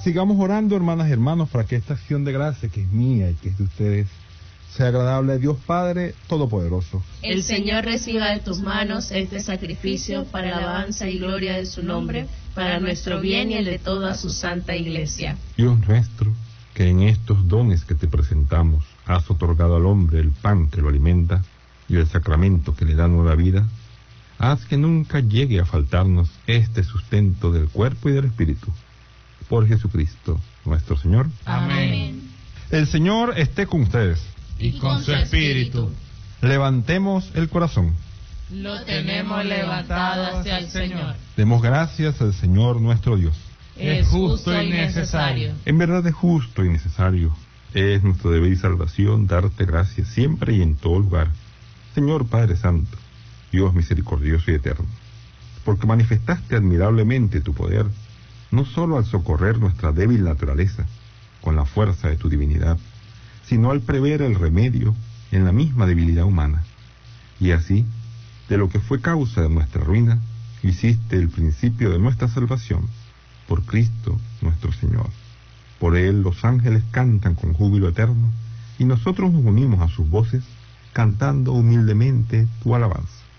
Sigamos orando, hermanas y hermanos, para que esta acción de gracia, que es mía y que es de ustedes, sea agradable a Dios Padre Todopoderoso. El Señor reciba de tus manos este sacrificio para alabanza y gloria de su nombre, para nuestro bien y el de toda su santa Iglesia. Dios nuestro, que en estos dones que te presentamos has otorgado al hombre el pan que lo alimenta y el sacramento que le da nueva vida, haz que nunca llegue a faltarnos este sustento del cuerpo y del espíritu. Por Jesucristo nuestro Señor. Amén. El Señor esté con ustedes. Y con su espíritu. Levantemos el corazón. Lo tenemos levantado hacia el Señor. Demos gracias al Señor nuestro Dios. Es justo y necesario. En verdad es justo y necesario. Es nuestro deber y salvación darte gracias siempre y en todo lugar, Señor Padre Santo, Dios misericordioso y eterno, porque manifestaste admirablemente tu poder, no solo al socorrer nuestra débil naturaleza con la fuerza de tu divinidad, sino al prever el remedio en la misma debilidad humana. Y así, de lo que fue causa de nuestra ruina, hiciste el principio de nuestra salvación, por Cristo nuestro Señor. Por Él los ángeles cantan con júbilo eterno, y nosotros nos unimos a sus voces, cantando humildemente tu alabanza.